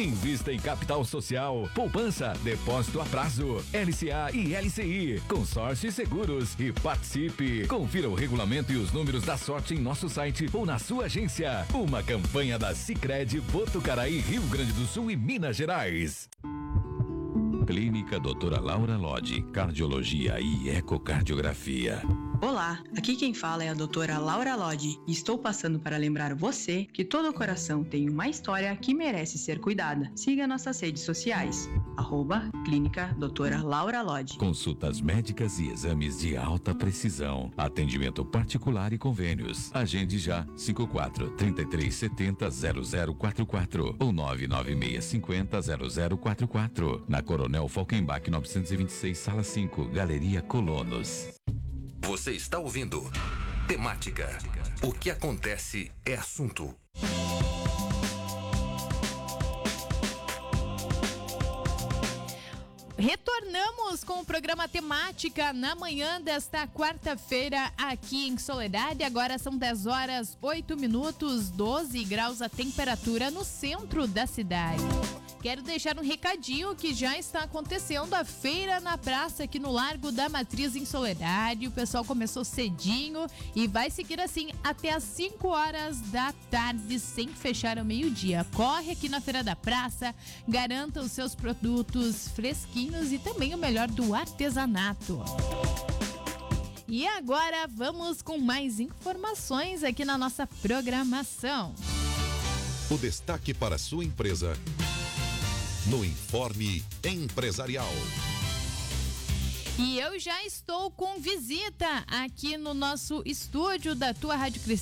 Invista em capital social, poupança, depósito a prazo, LCA e LCI, consórcio e seguros e participe. Confira o regulamento e os números da sorte em nosso site ou na sua agência. Uma campanha da Sicredi Botucaraí, Rio Grande do Sul e Minas Gerais. Clínica Doutora Laura Lodi, cardiologia e ecocardiografia. Olá, aqui quem fala é a doutora Laura Lodi e estou passando para lembrar você que todo coração tem uma história que merece ser cuidada. Siga nossas redes sociais, @Clínica Doutora Laura Lodi. Consultas médicas e exames de alta precisão, atendimento particular e convênios. Agende já 54-3370-0044 ou 99650-0044. Na Coronel Falkenbach 926, Sala 5, Galeria Colonos. Você está ouvindo Temática. O que acontece é assunto. Retornamos com o programa Temática na manhã desta quarta-feira aqui em Soledade. Agora são 10 horas 8 minutos, 12 graus a temperatura no centro da cidade. Quero deixar um recadinho que já está acontecendo a feira na praça aqui no Largo da Matriz em Soledade. O pessoal começou cedinho e vai seguir assim até às 5 horas da tarde, sem fechar ao meio-dia. Corre aqui na Feira da Praça, garanta os seus produtos fresquinhos e também o melhor do artesanato. E agora vamos com mais informações aqui na nossa programação. O destaque para a sua empresa no Informe Empresarial. E eu já estou com visita aqui no nosso estúdio da Tua Rádio Cristã.